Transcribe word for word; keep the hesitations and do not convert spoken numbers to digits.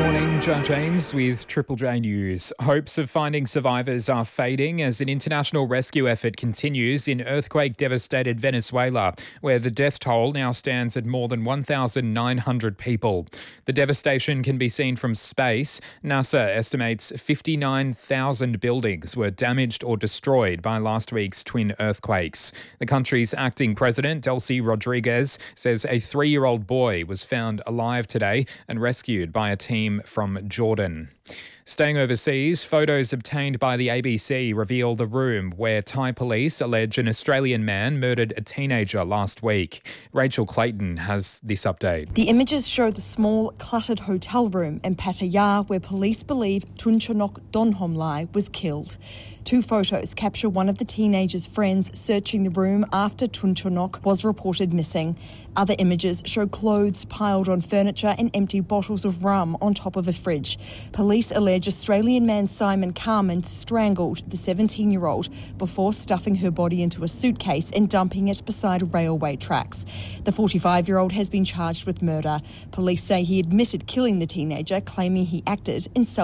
Morning, John James with Triple J News. Hopes of finding survivors are fading as an international rescue effort continues in earthquake-devastated Venezuela, where the death toll now stands at more than one thousand nine hundred people. The devastation can be seen from space. NASA estimates fifty-nine thousand buildings were damaged or destroyed by last week's twin earthquakes. The country's acting president, Delcy Rodriguez, says a three-year-old boy was found alive today and rescued by a team from Jordan. Staying overseas, photos obtained by the A B C reveal the room where Thai police allege an Australian man murdered a teenager last week. Rachel Clayton has this update. The images show the small, cluttered hotel room in Pattaya where police believe Tunchonok Donhomlai was killed. Two photos capture one of the teenager's friends searching the room after Tunchonok was reported missing. Other images show clothes piled on furniture and empty bottles of rum on top of a fridge. Police allege Australian man Simon Carman strangled the seventeen-year-old before stuffing her body into a suitcase and dumping it beside railway tracks. The forty-five-year-old has been charged with murder. Police say he admitted killing the teenager, claiming he acted in self